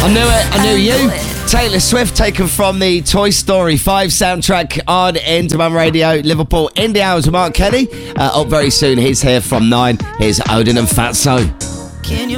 knew it. I knew you. Taylor Swift, taken from the Toy Story 5 soundtrack on Indie Radio. Liverpool Indie Hours with Mark Kenny. Up very soon. He's here from 9. Here's Odin and Fatso.